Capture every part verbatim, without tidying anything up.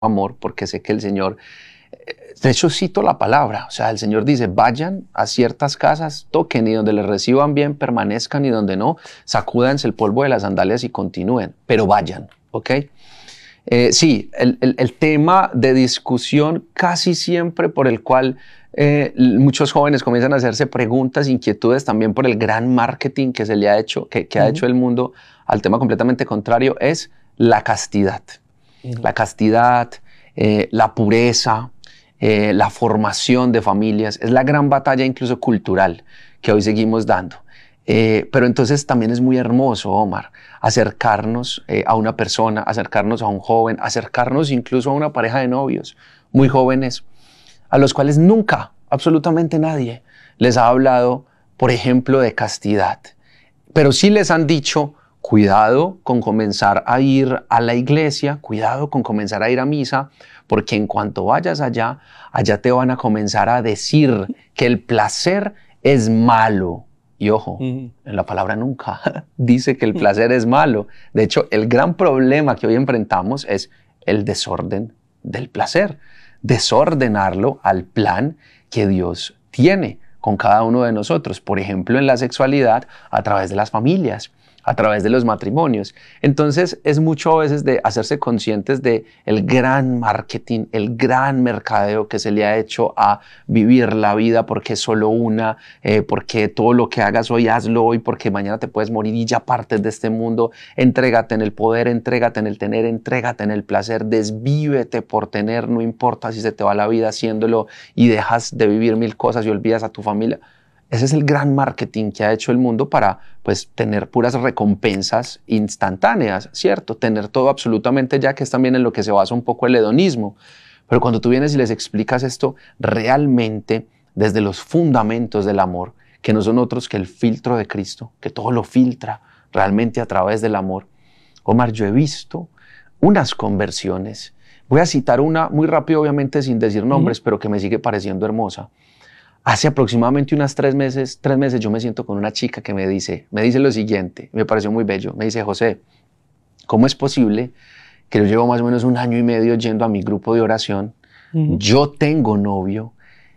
amor, porque sé que el Señor, de hecho cito la palabra, o sea, el Señor dice, vayan a ciertas casas, toquen y donde les reciban bien permanezcan y donde no, sacúdanse el polvo de las sandalias y continúen, pero vayan, ¿ok? Eh, sí, el, el, el tema de discusión casi siempre por el cual eh, muchos jóvenes comienzan a hacerse preguntas, inquietudes también por el gran marketing que se le ha hecho, que, que uh-huh. ha hecho el mundo al tema completamente contrario, es la castidad. Uh-huh. La castidad, eh, la pureza, eh, la formación de familias, es la gran batalla incluso cultural que hoy seguimos dando. Eh, pero entonces también es muy hermoso, Omar, acercarnos eh, a una persona, acercarnos a un joven, acercarnos incluso a una pareja de novios muy jóvenes, a los cuales nunca, absolutamente nadie, les ha hablado, por ejemplo, de castidad. Pero sí les han dicho, cuidado con comenzar a ir a la iglesia, cuidado con comenzar a ir a misa, porque en cuanto vayas allá, allá te van a comenzar a decir que el placer es malo. Y ojo, uh-huh. en la palabra nunca dice que el placer es malo. De hecho, el gran problema que hoy enfrentamos es el desorden del placer. Desordenarlo al plan que Dios tiene con cada uno de nosotros. Por ejemplo, en la sexualidad, a través de las familias, a través de los matrimonios. Entonces, es mucho a veces de hacerse conscientes de el gran marketing, el gran mercadeo que se le ha hecho a vivir la vida porque es solo una, eh, porque todo lo que hagas hoy, hazlo hoy, porque mañana te puedes morir y ya partes de este mundo. Entrégate en el poder, entrégate en el tener, entrégate en el placer, desvívete por tener, no importa si se te va la vida haciéndolo y dejas de vivir mil cosas y olvidas a tu familia. Ese es el gran marketing que ha hecho el mundo para pues, tener puras recompensas instantáneas, ¿cierto? Tener todo absolutamente ya, que es también en lo que se basa un poco el hedonismo. Pero cuando tú vienes y les explicas esto realmente desde los fundamentos del amor, que no son otros que el filtro de Cristo, que todo lo filtra realmente a través del amor. Omar, yo he visto unas conversiones. Voy a citar una muy rápido, obviamente sin decir nombres, uh-huh. pero que me sigue pareciendo hermosa. Hace aproximadamente unas tres meses, tres meses yo me siento con una chica que me dice, me dice lo siguiente, me pareció muy bello, me dice, José, ¿cómo es posible que yo llevo más o menos un año y medio yendo a mi grupo de oración, uh-huh. yo tengo novio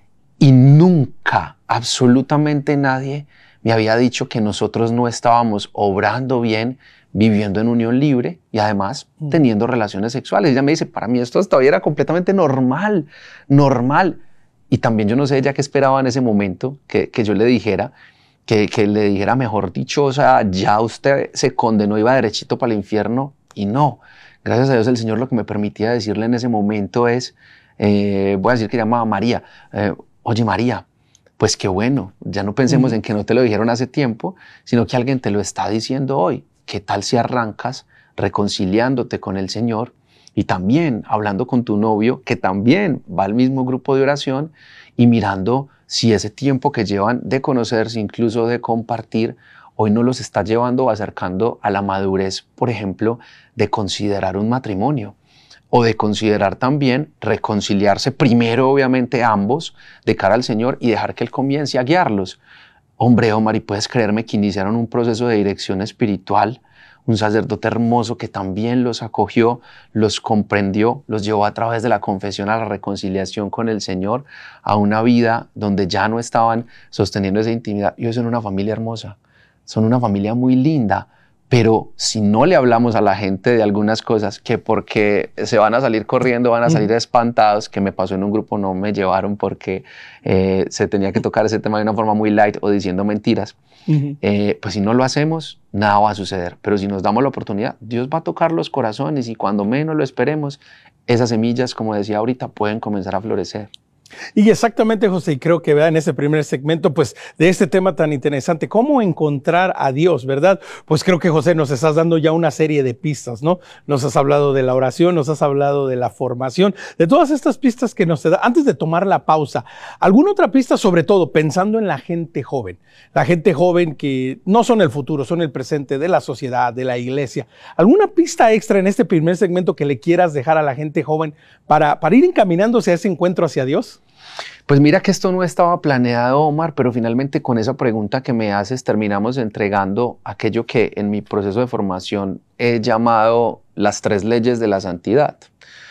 y nunca, absolutamente nadie me había dicho que nosotros no estábamos obrando bien, viviendo en unión libre y además uh-huh. teniendo relaciones sexuales? Ella me dice, para mí esto todavía era completamente normal, normal. Y también yo no sé ella qué esperaba en ese momento, que, que yo le dijera, que, que le dijera, mejor dicho, o sea, ya usted se condenó, iba derechito para el infierno, y no. Gracias a Dios el Señor lo que me permitía decirle en ese momento es, eh, voy a decir que llamaba María, eh, oye María, pues qué bueno, ya no pensemos uh-huh. en que no te lo dijeron hace tiempo, sino que alguien te lo está diciendo hoy. ¿Qué tal si arrancas reconciliándote con el Señor? Y también hablando con tu novio, que también va al mismo grupo de oración, y mirando si ese tiempo que llevan de conocerse, incluso de compartir, hoy no los está llevando o acercando a la madurez, por ejemplo, de considerar un matrimonio, o de considerar también reconciliarse primero, obviamente, ambos, de cara al Señor, y dejar que Él comience a guiarlos. Hombre, Omar, ¿y puedes creerme que iniciaron un proceso de dirección espiritual? Un sacerdote hermoso que también los acogió, los comprendió, los llevó a través de la confesión a la reconciliación con el Señor, a una vida donde ya no estaban sosteniendo esa intimidad. Y hoy son una familia hermosa, son una familia muy linda, pero si no le hablamos a la gente de algunas cosas, que porque se van a salir corriendo, van a salir mm. espantados, que me pasó en un grupo, no me llevaron porque eh, se tenía que tocar ese tema de una forma muy light o diciendo mentiras, uh-huh. eh, pues si no lo hacemos, nada va a suceder. Pero si nos damos la oportunidad, Dios va a tocar los corazones y cuando menos lo esperemos, esas semillas, como decía ahorita, pueden comenzar a florecer. Y exactamente, José, y creo que vean ese primer segmento, pues, de este tema tan interesante, cómo encontrar a Dios, ¿verdad? Pues creo que, José, nos estás dando ya una serie de pistas, ¿no? Nos has hablado de la oración, nos has hablado de la formación, de todas estas pistas que nos da. Antes de tomar la pausa, ¿alguna otra pista, sobre todo pensando en la gente joven? La gente joven que no son el futuro, son el presente de la sociedad, de la iglesia. ¿Alguna pista extra en este primer segmento que le quieras dejar a la gente joven para, para ir encaminándose a ese encuentro hacia Dios? Pues mira que esto no estaba planeado, Omar, pero finalmente con esa pregunta que me haces terminamos entregando aquello que en mi proceso de formación he llamado las tres leyes de la santidad.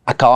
acaba